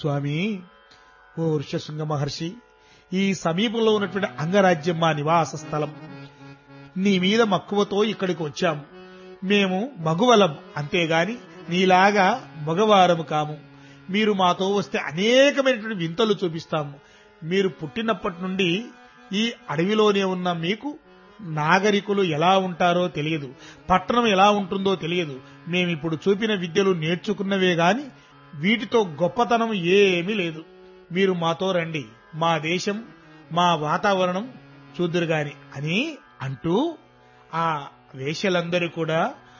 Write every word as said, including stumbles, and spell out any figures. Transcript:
స్వామి, ఓ ఋష్యశృంగ మహర్షి, ఈ సమీపంలో ఉన్నటువంటి అంగరాజ్యం మా నివాస స్థలం. నీ మీద మక్కువతో ఇక్కడికి వచ్చాము. మేము మగువలం, అంతేగాని నీలాగా మగవారము కాము. మీరు మాతో వస్తే అనేకమైనటువంటి వింతలు చూపిస్తాము. మీరు పుట్టినప్పటి నుండి ఈ అడవిలోనే ఉన్న మీకు నాగరికులు ఎలా ఉంటారో తెలియదు, పట్టణం ఎలా ఉంటుందో తెలియదు. మేమిప్పుడు చూపిన విద్యలు నేర్చుకున్నవే గాని వీటితో గొప్పతనం ఏమీ లేదు. మీరు మాతో రండి, మా దేశం, మా వాతావరణం చూద్దురు గాని అని అంటూ ఆ వేశ్యలందరూ కూడా